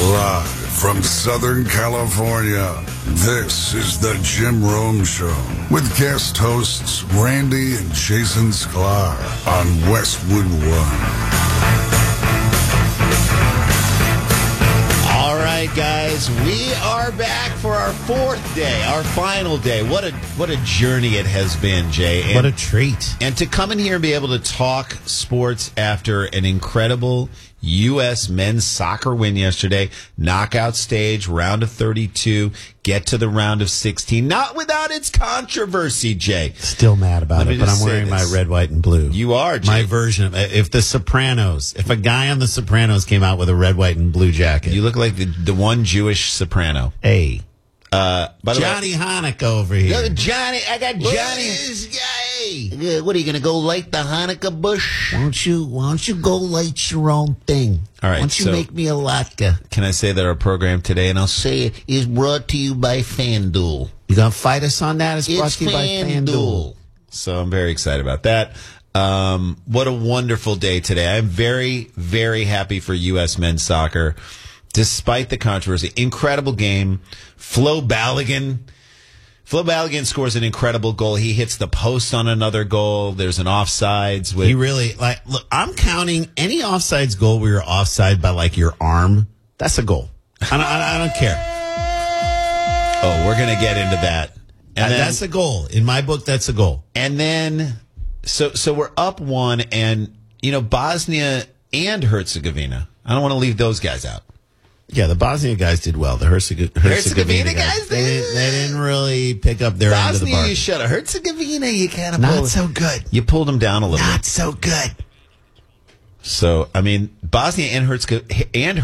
Live from Southern California, this is the Jim Rome Show with guest hosts Randy and Jason Sklar on Westwood One. All right, guys, we are back for our fourth day, our final day. What a journey it has been, Jay. And, what a treat. And to come in here and be able to talk sports after an incredible U.S. men's soccer win yesterday, knockout stage, round of 32, get to the round of 16, not without its controversy, Jay. Still mad about it, but I'm wearing my red, white, and blue. You are, Jay. My version of if a guy on The Sopranos came out with a red, white, and blue jacket. You look like the one Jewish soprano. Hey. By the Johnny Hanukkah over here. Johnny, I got Johnny. What are you going to go light the Hanukkah bush? Why don't you go light your own thing? All right, why don't you make me a latke? Can I say that our program today, and I'll say it, is brought to you by FanDuel. You going to fight us on that? It's brought to you by FanDuel. So I'm very excited about that. What a wonderful day today. I'm very, very happy for U.S. men's soccer. Despite the controversy, incredible game. Flo Balogun scores an incredible goal. He hits the post on another goal. There's an offsides. He really, look, I'm counting any offsides goal where you're offside by, your arm. That's a goal. I don't care. Oh, we're going to get into that. And that's a goal. In my book, that's a goal. And then, so we're up one, and, Bosnia and Herzegovina. I don't want to leave those guys out. Yeah, the Bosnia guys did well. The Herzegovina guys, they didn't really pick up their end of the bargain. Bosnia, you shut up. Herzegovina, you kind of not so good. You pulled them down a little bit. Not so good. So, Bosnia and Herzegovina